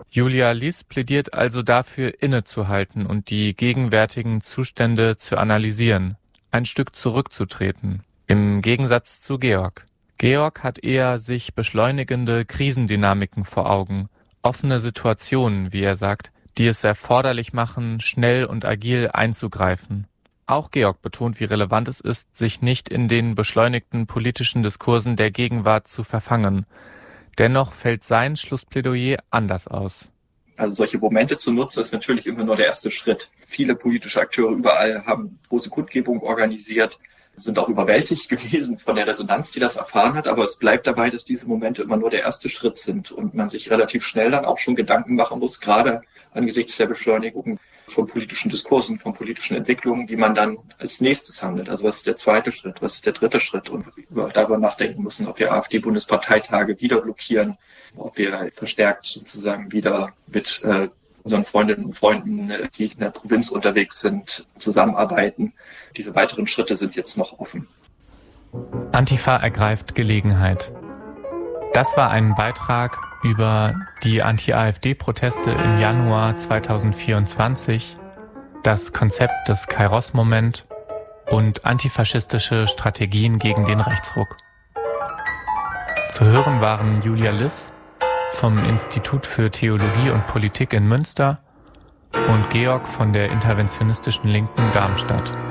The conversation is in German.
Julia Liss plädiert also dafür, innezuhalten und die gegenwärtigen Zustände zu analysieren, ein Stück zurückzutreten, im Gegensatz zu Georg. Georg hat eher sich beschleunigende Krisendynamiken vor Augen, offene Situationen, wie er sagt, die es erforderlich machen, schnell und agil einzugreifen. Auch Georg betont, wie relevant es ist, sich nicht in den beschleunigten politischen Diskursen der Gegenwart zu verfangen. Dennoch fällt sein Schlussplädoyer anders aus. Also solche Momente zu nutzen, ist natürlich immer nur der erste Schritt. Viele politische Akteure überall haben große Kundgebungen organisiert, sind auch überwältigt gewesen von der Resonanz, die das erfahren hat. Aber es bleibt dabei, dass diese Momente immer nur der erste Schritt sind und man sich relativ schnell dann auch schon Gedanken machen muss, gerade angesichts der Beschleunigung von politischen Diskursen, von politischen Entwicklungen, die man dann als nächstes handelt. Also was ist der zweite Schritt, was ist der dritte Schritt? Und darüber nachdenken müssen, ob wir AfD-Bundesparteitage wieder blockieren, ob wir verstärkt sozusagen wieder mit unseren Freundinnen und Freunden, die in der Provinz unterwegs sind, zusammenarbeiten. Diese weiteren Schritte sind jetzt noch offen. Antifa ergreift Gelegenheit. Das war ein Beitrag über die Anti-AfD-Proteste im Januar 2024, das Konzept des Kairos-Moment und antifaschistische Strategien gegen den Rechtsruck. Zu hören waren Julia Liss vom Institut für Theologie und Politik in Münster und Georg von der interventionistischen Linken Darmstadt.